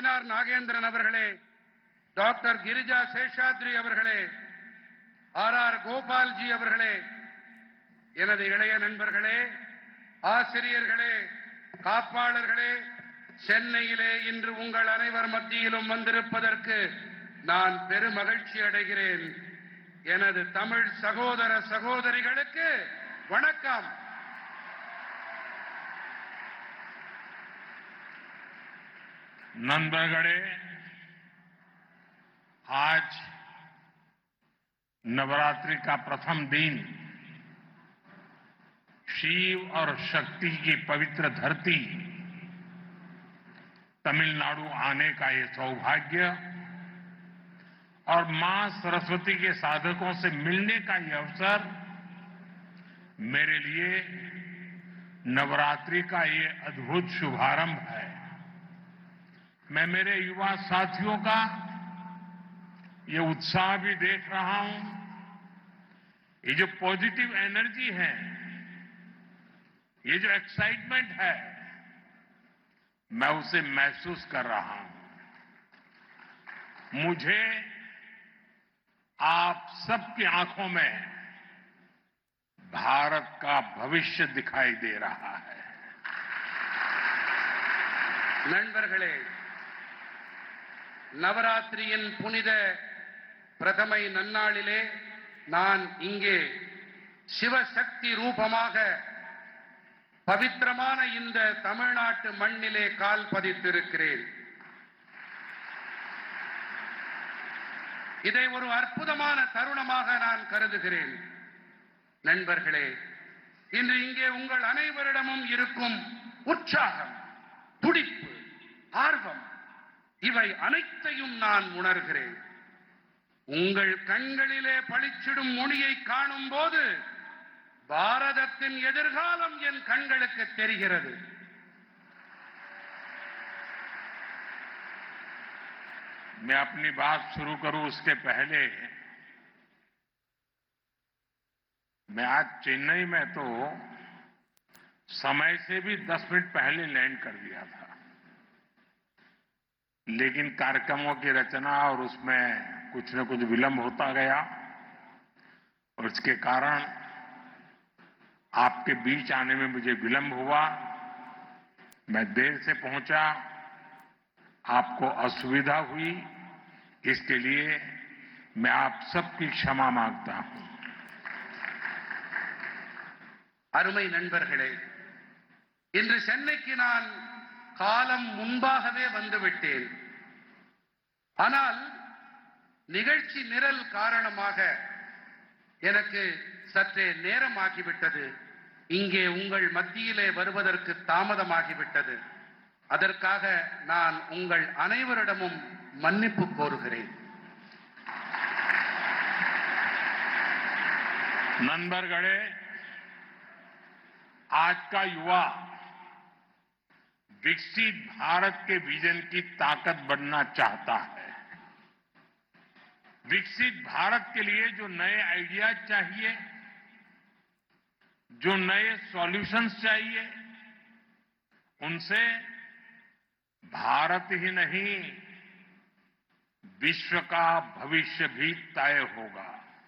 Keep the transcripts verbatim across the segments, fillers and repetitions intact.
நயினார் நாகேந்திரன் அவர்களே, டாக்டர் கிரிஜா சேஷாத்ரி அவர்களே, R R Gopalji அவர்களே, எனது இளைய நண்பர்களே, ஆசிரியர்களே, காப்பாளர்களே, சென்னையிலே இன்று உங்கள் அனைவர் மத்தியிலும் வந்திருப்பதற்கு நான் பெருமகிழ்ச்சி அடைகிறேன். எனது தமிழ் சகோதர சகோதரிகளுக்கு வணக்கம். नंदगढ़े आज नवरात्रि का प्रथम दिन शिव और शक्ति की पवित्र धरती तमिलनाडु आने का ये सौभाग्य और मां सरस्वती के साधकों से मिलने का ये अवसर मेरे लिए नवरात्रि का ये अद्भुत शुभारंभ है। मैं मेरे युवा साथियों का ये उत्साह भी देख रहा हूं, ये जो पॉजिटिव एनर्जी है, ये जो एक्साइटमेंट है, मैं उसे महसूस कर रहा हूं। मुझे आप सबकी आंखों में भारत का भविष्य दिखाई दे रहा है। நண்பர்களே, நவராத்திரியின் புனித பிரதமை நன்னாளிலே நான் இங்கே சிவசக்தி ரூபமாக பவித்திரமான இந்த தமிழ்நாட்டு மண்ணிலே கால் பதித்திருக்கிறேன். இதை ஒரு அற்புதமான தருணமாக நான் கருதுகிறேன். நண்பர்களே, இன்று இங்கே உங்கள் அனைவரிடமும் இருக்கும் உற்சாகம், துடிப்பு, ஆர்வம் இவை அனைத்தையும் நான் உணர்கிறேன். உங்கள் கண்களிலே பளிச்சிடும் ஒளியை காணும் போது பாரதத்தின் எதிர்காலம் என் கண்களுக்கு தெரிகிறது. मैं अपनी बात शुरू करूं उसके पहले मैं आज चेन्नई में तो समय से भी दस मिनट पहले लैंड कर दिया था, लेकिन कार्यक्रमों की रचना और उसमें कुछ न कुछ विलंब होता गया और इसके कारण आपके बीच आने में मुझे विलंब हुआ। मैं देर से पहुंचा, आपको असुविधा हुई, इसके लिए मैं आप सबकी क्षमा मांगता हूं। அருமை நண்பர்களே, இன்று சென்னைக்கு நான் காலம் முன்பாகவே வந்துவிட்டேன். ஆனால் நிகழ்ச்சி நிரல் காரணமாக எனக்கு சற்றே நேரமாகிவிட்டது. இங்கே உங்கள் மத்தியிலே வருவதற்கு தாமதமாகிவிட்டது. அதற்காக நான் உங்கள் அனைவரிடமும் மன்னிப்பு கோருகிறேன். नंदगढ़े आज का युवा विकसित भारत के विजन की ताकत बनना चाहता है। विकसित भारत के लिए जो नए आइडियाज चाहिए, जो नए सॉल्यूशंस चाहिए, उनसे भारत ही नहीं विश्व का भविष्य भी तय होगा।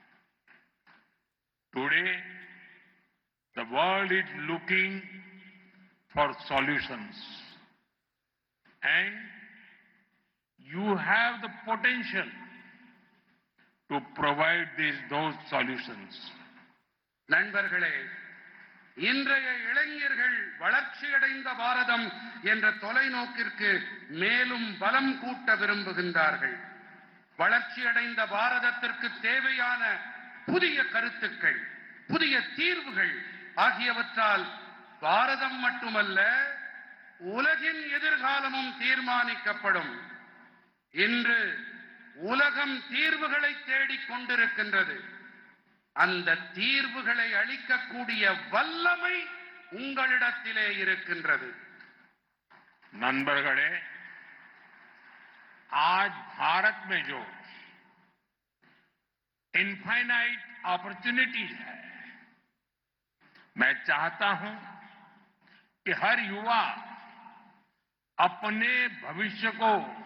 Today the world is looking for solutions and you have the potential to provide these those solutions. நண்பர்களே, இன்றைய இளைஞர்கள் வளர்ச்சியடைந்த பாரதம் என்ற தொலைநோக்கிற்கு மேலும் பலம் கூட்ட விரும்புகின்றார்கள். வளர்ச்சியடைந்த பாரதத்திற்கு தேவையான புதிய கருத்துக்கள், புதிய தீர்வுகள் ஆகியவற்றால் பாரதம் மட்டுமல்ல உலகின் எதிர்காலமும் தீர்மானிக்கப்படும். இன்று உலகம் தீர்வுகளை தேடிக் கொண்டிருக்கின்றது. அந்த தீர்வுகளை அளிக்கக்கூடிய வல்லமை உங்களிடத்திலே இருக்கின்றது. नंदगढ़े आज भारत में जो इनफाइनाइट अपॉर्चुनिटीज है, मैं चाहता हूं कि हर युवा अपने भविष्य को